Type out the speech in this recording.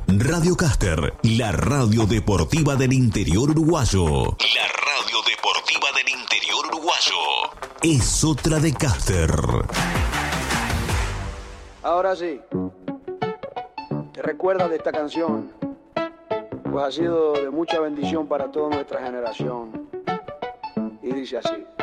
Radio Caster, la radio deportiva del interior uruguayo. La radio deportiva del interior uruguayo. Es otra de Caster. Ahora sí, te recuerdas de esta canción, pues ha sido de mucha bendición para toda nuestra generación. Y dice así.